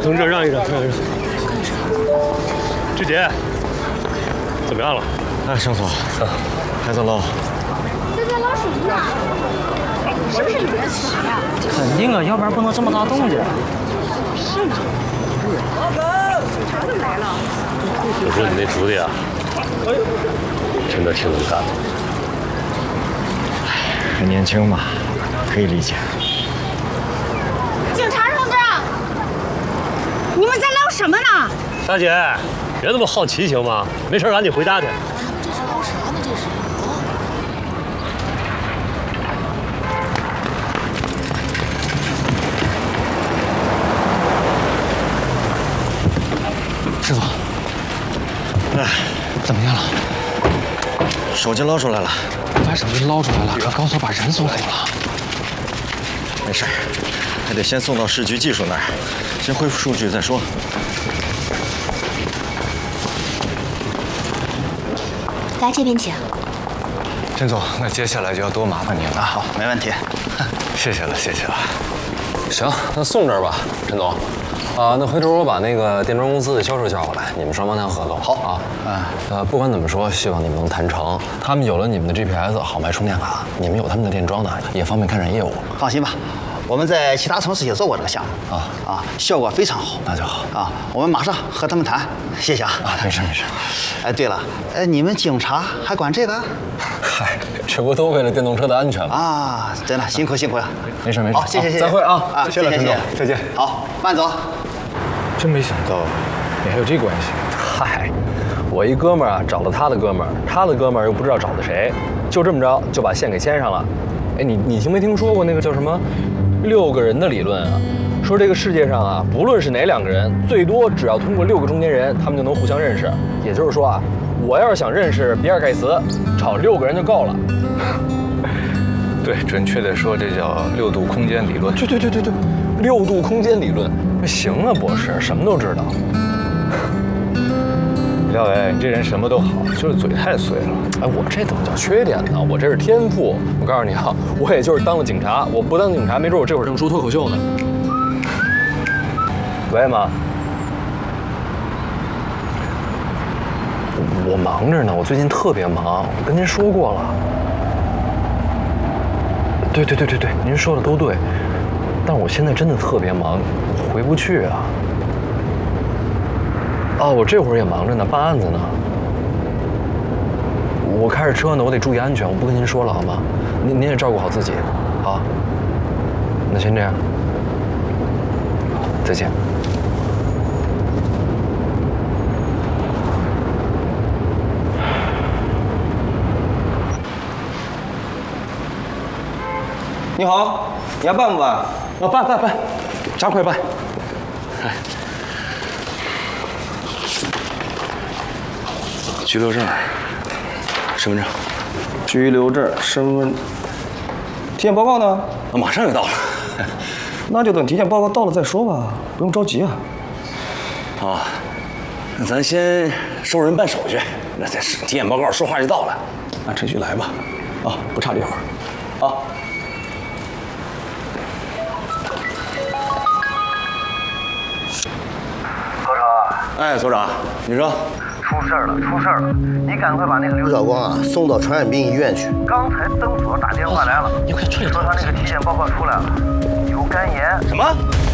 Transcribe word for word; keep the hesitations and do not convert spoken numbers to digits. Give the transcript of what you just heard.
同志让一让，让一让。志杰，怎么样了？ 哎，上所，还在捞。 这在捞什么呢？是不是有人死呀？ 肯定啊，要不然不能这么大动静。 是呢。老板，警察都来了。 我说你那徒弟啊，真的挺能干的。 还年轻嘛，可以理解。 警察同志，你们在捞什么呢？ 大姐，别那么好奇行吗？没事，赶紧回家去。 这是捞啥呢？这是啊？ 师傅，哎，怎么样了？手机捞出来了。 把手机捞出来了，可告诉我把人送走了。 没事，还得先送到市局技术那儿，先恢复数据再说。 来这边请。 陈总，那接下来就要多麻烦您了。 好，没问题。 谢谢了，谢谢了。 行，那送这儿吧，陈总。啊，那回头我把那个电装公司的销售叫过来，你们双方谈合同。 好啊， 嗯， 呃，不管怎么说，希望你们能谈成。他们有了你们的 G P S， 好卖充电卡；你们有他们的电装呢，也方便开展业务。 放心吧，我们在其他城市也做过这个项目啊啊，效果非常好。 那就好啊，我们马上和他们谈。谢谢啊。 啊，没事没事。 哎，对了，哎，你们警察还管这个？ 嗨，这不都为了电动车的安全吗？ 啊，真的辛苦辛苦呀。 没事没事。 好，谢谢谢谢。 再会啊！ 啊，谢谢谢谢， 再见。 好，慢走。 真没想到，你还有这关系。 嗨，我一哥们儿啊找了他的哥们儿，他的哥们儿又不知道找的谁，就这么着就把线给牵上了。哎，你你听没听说过那个叫什么六个人的理论啊？说这个世界上啊，不论是哪两个人，最多只要通过六个中间人，他们就能互相认识。也就是说啊，我要是想认识比尔盖茨，找六个人就够了。 对，准确的说，这叫六度空间理论。 对对对对对，六度空间理论。行啊，博士，什么都知道。 廖伟，你这人什么都好，就是嘴太碎了。 哎，我这怎么叫缺点呢？我这是天赋。我告诉你啊，我也就是当了警察，我不当警察，没准我这会儿正说脱口秀呢。喂，妈。我忙着呢，我最近特别忙，我跟您说过了。对对对对对，您说的都对，但我现在真的特别忙，回不去啊。哦，我这会儿也忙着呢，办案子呢。我开着车呢，我得注意安全，我不跟您说了好吗？您您也照顾好自己，好。那先这样，再见。 你好，你要办不办？ 啊，办办办，加快办。哎， 居留证、身份证、 居留证、身份、体检报告呢？ 啊，马上就到了。 那就等体检报告到了再说吧，不用着急啊。 啊，那咱先收人办手续，那再体检报告说话就到了，按程序来吧。啊，不差这会儿。啊。 所长， 哎，所长，你说。 出事儿了，出事儿了！你赶快把那个刘晓光啊送到传染病医院去。刚才曾所打电话来了， 你快退说他那个体检报告出来了，有肝炎。 什么？